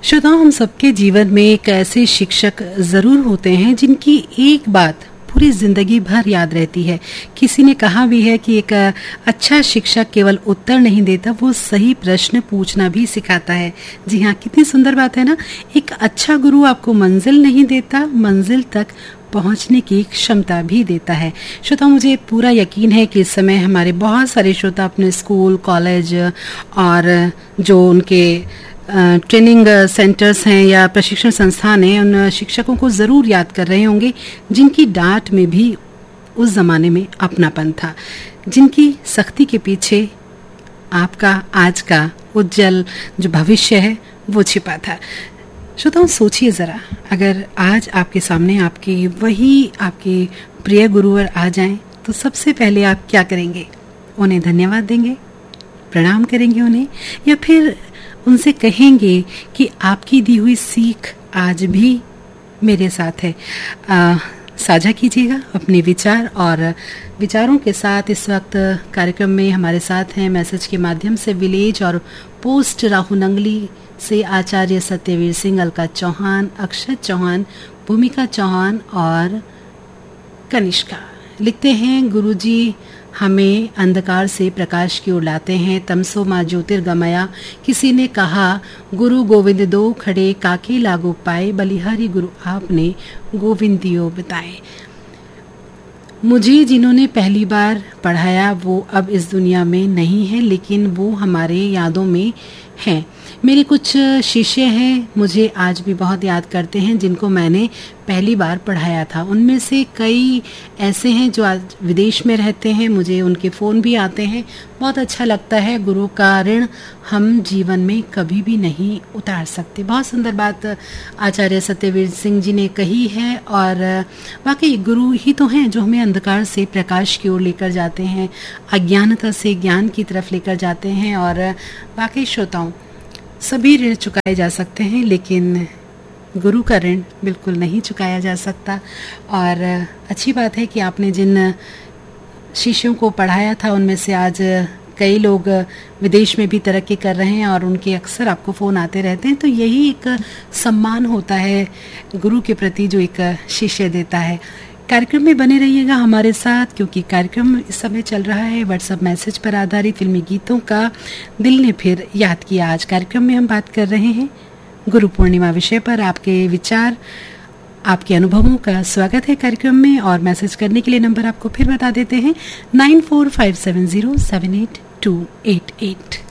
श्रोताओं, हम सबके जीवन में एक ऐसे शिक्षक जरूर होते हैं जिनकी एक बात पूरी जिंदगी भर याद रहती है। किसी ने कहा भी है कि एक अच्छा शिक्षक केवल उत्तर नहीं देता, वो सही प्रश्न पूछना भी सिखाता है। जी हाँ, कितनी सुंदर बात है ना। एक अच्छा गुरु आपको मंजिल नहीं देता, मंजिल तक पहुंचने की क्षमता भी देता है। श्रोता, मुझे पूरा यकीन है कि इस समय हमारे बहुत सारे श्रोता अपने स्कूल, कॉलेज और जो उनके ट्रेनिंग सेंटर्स हैं या प्रशिक्षण संस्थान हैं, उन शिक्षकों को जरूर याद कर रहे होंगे जिनकी डांट में भी उस जमाने में अपनापन था, जिनकी सख्ती के पीछे आपका आज का उज्जवल जो भविष्य है वो छिपा था। श्रोताओं, सोचिए जरा, अगर आज आपके सामने आपके प्रिय गुरुवर आ जाएं तो सबसे पहले आप क्या करेंगे? उन्हें धन्यवाद देंगे, प्रणाम करेंगे उन्हें, या फिर उनसे कहेंगे कि आपकी दी हुई सीख आज भी मेरे साथ है? साझा कीजिएगा अपने विचार, और विचारों के साथ इस वक्त कार्यक्रम में हमारे साथ हैं मैसेज के माध्यम से विलेज और पोस्ट राहुनंगली से आचार्य सत्यवीर सिंह, अलका चौहान, अक्षत चौहान, भूमिका चौहान और कनिष्का। लिखते हैं, गुरुजी हमें अंधकार से प्रकाश की ओर लाते हैं, तमसो माँ ज्योतिर्गमया। किसी ने कहा, गुरु गोविंद दो खड़े काके लागो पाए, बलिहारी गुरु आपने गोविंदियो बताए। मुझे जिन्होंने पहली बार पढ़ाया वो अब इस दुनिया में नहीं है, लेकिन वो हमारे यादों में हैं। मेरे कुछ शिष्य हैं, मुझे आज भी बहुत याद करते हैं, जिनको मैंने पहली बार पढ़ाया था। उनमें से कई ऐसे हैं जो आज विदेश में रहते हैं, मुझे उनके फ़ोन भी आते हैं। बहुत अच्छा लगता है। गुरु का ऋण हम जीवन में कभी भी नहीं उतार सकते। बहुत सुंदर बात आचार्य सत्यवीर सिंह जी ने कही है, और वाकई गुरु ही तो हैं जो हमें अंधकार से प्रकाश की ओर लेकर जाते हैं, अज्ञानता से ज्ञान की तरफ लेकर जाते हैं। और वाकई श्रोताओं, सभी ऋण चुकाए जा सकते हैं, लेकिन गुरु का ऋण बिल्कुल नहीं चुकाया जा सकता। और अच्छी बात है कि आपने जिन शिष्यों को पढ़ाया था उनमें से आज कई लोग विदेश में भी तरक्की कर रहे हैं, और उनके अक्सर आपको फ़ोन आते रहते हैं। तो यही एक सम्मान होता है गुरु के प्रति जो एक शिष्य देता है। कार्यक्रम में बने रहिएगा हमारे साथ, क्योंकि कार्यक्रम इस समय चल रहा है व्हाट्सएप मैसेज पर आधारित फिल्मी गीतों का दिल ने फिर याद किया। आज कार्यक्रम में हम बात कर रहे हैं गुरु पूर्णिमा विषय पर। आपके विचार, आपके अनुभवों का स्वागत है कार्यक्रम में, और मैसेज करने के लिए नंबर आपको फिर बता देते हैं 9457078288।